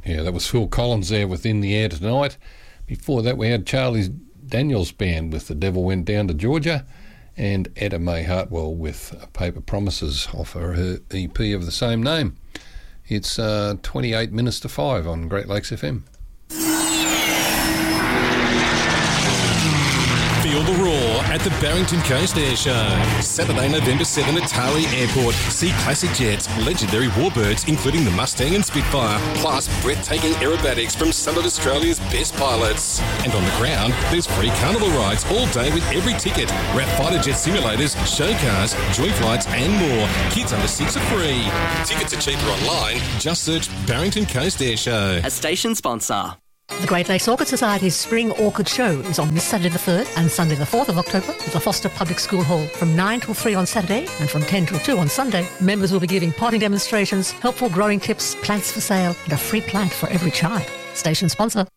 Yeah, that was Phil Collins there with In the Air Tonight. Before that, we had Charlie Daniels Band with The Devil Went Down to Georgia, and Etta Mae Hartwell with Paper Promises off her EP of the same name. It's 28 minutes to 5 on Great Lakes FM. Feel the roar at the Barrington Coast Air Show. Saturday, November 7 at Taree Airport. See classic jets, legendary warbirds, including the Mustang and Spitfire, plus breathtaking aerobatics from some of Australia's best pilots. And on the ground, there's free carnival rides all day with every ticket. Wrap fighter jet simulators, show cars, joy flights and more. Kids under 6 are free. Tickets are cheaper online. Just search Barrington Coast Air Show. A station sponsor. The Great Lakes Orchid Society's Spring Orchid Show is on this Saturday the 3rd and Sunday the 4th of October at the Foster Public School Hall from 9 till 3 on Saturday and from 10 till 2 on Sunday. Members will be giving potting demonstrations, helpful growing tips, plants for sale and a free plant for every child. Station sponsor.